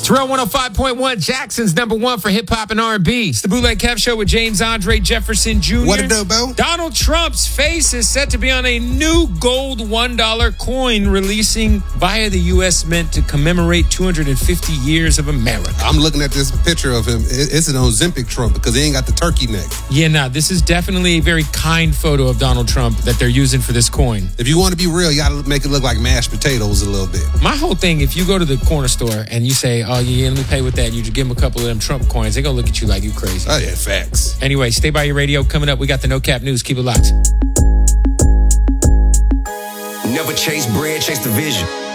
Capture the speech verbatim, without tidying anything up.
Terrell one oh five point one, Jackson's number one for hip-hop and R and B. It's the Bootleg Kev Show with James Andre Jefferson Junior What it do, Bo? Donald Trump's face is set to be on a new gold one dollar coin releasing via the U S Mint to commemorate two hundred fifty years of America. I'm looking at this picture of him. It's an Ozempic Trump because he ain't got the turkey neck. Yeah, nah, this is definitely a very kind photo of Donald Trump that they're using for this coin. If you want to be real, you got to make it look like mashed potatoes a little bit. My whole thing, if you go to the corner store and you say, oh, yeah, let me pay with that, and you just give them a couple of them Trump coins, they're going to look at you like you crazy. Oh, yeah, facts. Anyway, stay by your radio. Coming up, we got the No Cap News. Keep it locked. Never chase bread, chase the vision.